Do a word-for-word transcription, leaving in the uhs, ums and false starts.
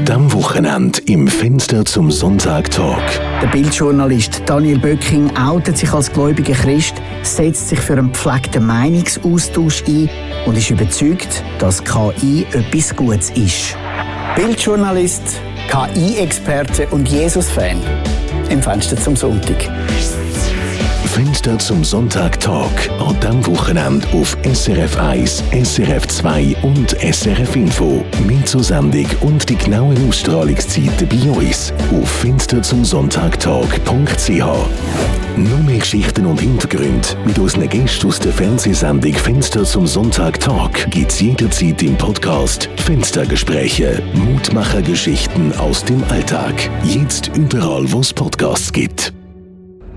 diesem Wochenende im Fenster zum Sonntag-Talk. Der Bildjournalist Daniel Böcking outet sich als gläubiger Christ, setzt sich für einen gepflegten Meinungsaustausch ein und ist überzeugt, dass K I etwas Gutes ist. Bildjournalist, K I-Experte und Jesus-Fan. Im Fenster zum Sonntag. Fenster zum Sonntag-Talk an diesem Wochenende auf S R F eins, S R F zwei und S R F Info. Mehr zur Sendung und die genauen Ausstrahlungszeiten bei uns auf fenster zum sonntag talk punkt c h. Noch mehr Geschichten und Hintergründe mit unseren Gästen aus der Fernsehsendung Fenster zum Sonntag-Talk gibt es jederzeit im Podcast Fenstergespräche. Mutmacher-Geschichten aus dem Alltag. Jetzt überall, wo es Podcasts gibt.